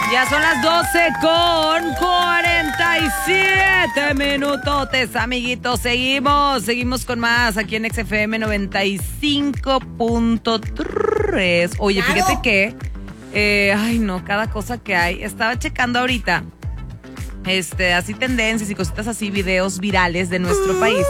Ya son las 12:47 minutotes, amiguitos. Seguimos con más aquí en XFM 95.3. Oye, Claro. fíjate que, cada cosa que hay. Estaba checando ahorita, así tendencias y cositas así, videos virales de nuestro país.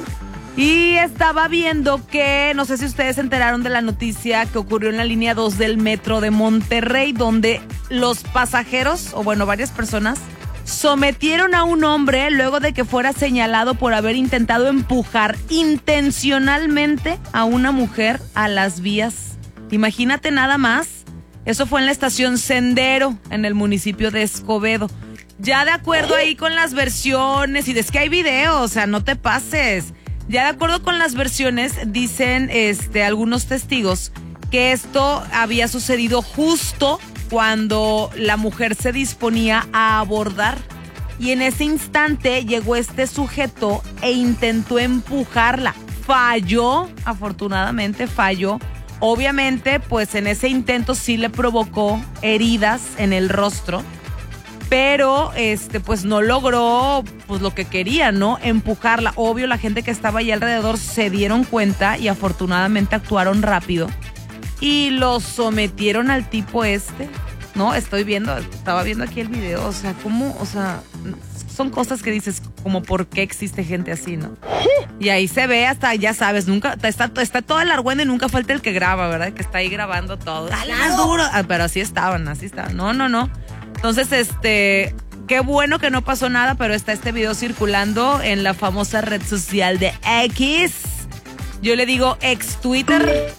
Y estaba viendo que, no sé si ustedes se enteraron de la noticia que ocurrió en la línea 2 del metro de Monterrey, donde los pasajeros, o bueno, varias personas, sometieron a un hombre luego de que fuera señalado por haber intentado empujar intencionalmente a una mujer a las vías. Imagínate nada más. Eso fue en la estación Sendero, en el municipio de Escobedo. Ya de acuerdo ahí con las versiones, y es que hay videos, o sea, no te pases. Ya de acuerdo con las versiones, dicen algunos testigos que esto había sucedido justo cuando la mujer se disponía a abordar. Y en ese instante llegó este sujeto e intentó empujarla. Falló, afortunadamente falló. Obviamente, pues en ese intento sí le provocó heridas en el rostro. Pero, pues no logró, pues lo que quería, ¿no? Empujarla. Obvio, la gente que estaba ahí alrededor se dieron cuenta y afortunadamente actuaron rápido. Y lo sometieron al tipo ¿no? Estaba viendo aquí el video, o sea, ¿cómo? O sea, son cosas que dices, como ¿por qué existe gente así, no? Y ahí se ve hasta, ya sabes, nunca, está todo el argüende y nunca falta el que graba, ¿verdad? Que está ahí grabando todo. ¡Dale más duro! Pero así estaban. No. Entonces, qué bueno que no pasó nada, pero está este video circulando en la famosa red social de X. Yo le digo ex Twitter,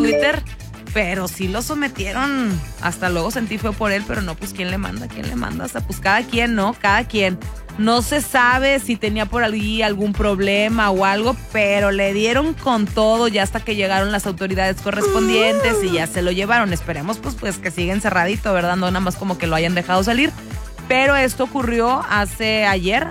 pero sí lo sometieron. Hasta luego sentí feo por él, pero no, pues ¿quién le manda? O sea, pues cada quien, ¿no? Cada quien. No se sabe si tenía por allí algún problema o algo, pero le dieron con todo ya hasta que llegaron las autoridades correspondientes y ya se lo llevaron. Esperemos pues que siga encerradito, ¿verdad? No nada más como que lo hayan dejado salir. Pero esto ocurrió ayer,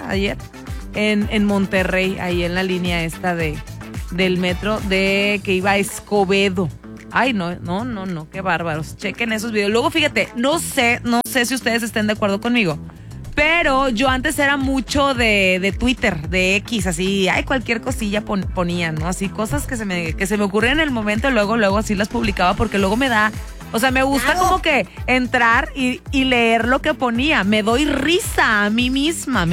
en Monterrey, ahí en la línea del metro que iba a Escobedo. Ay, no, qué bárbaros. Chequen esos videos. Luego, fíjate, no sé si ustedes estén de acuerdo conmigo, pero yo antes era mucho de Twitter, de X, así, cualquier cosilla ponía, ¿no? Así, cosas que se me ocurrían en el momento, luego así las publicaba, porque luego me gusta como que entrar y leer lo que ponía. Me doy risa a mí misma,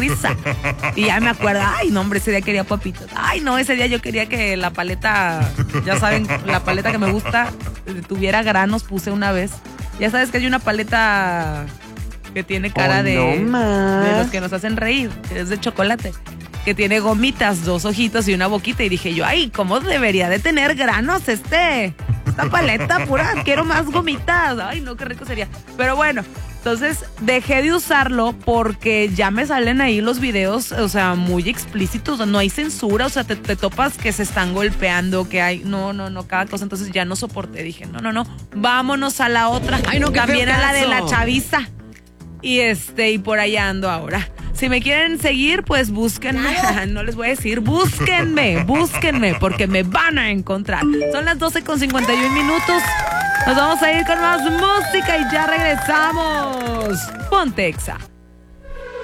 Y ya me acuerdo, no, hombre, ese día quería papitas. No, ese día yo quería que la paleta, ya saben, la paleta que me gusta, tuviera granos, puse una vez. Ya sabes que hay una paleta que tiene cara de los que nos hacen reír, que es de chocolate, que tiene gomitas, 2 ojitos y una boquita. Y dije yo, ¿cómo debería de tener granos esta paleta pura? Quiero más gomitas. No, qué rico sería. Pero bueno, entonces dejé de usarlo porque ya me salen ahí los videos, o sea, muy explícitos, no hay censura, o sea, te topas que se están golpeando, que hay, no, cada cosa. Entonces ya no soporté, dije, no, vámonos a la otra. También a la de la chaviza. Y por allá ando ahora. Si me quieren seguir, pues búsquenme. No les voy a decir, búsquenme, porque me van a encontrar. Son las 12:51 minutos. Nos vamos a ir con más música y ya regresamos. Ponte Exa.